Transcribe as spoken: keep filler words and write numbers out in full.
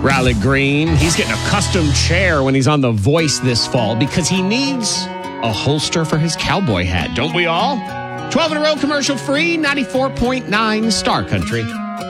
Riley Green, he's getting a custom chair when he's on The Voice this fall because he needs a holster for his cowboy hat. Don't we all? twelve in a row, commercial free, ninety-four point nine Star Country.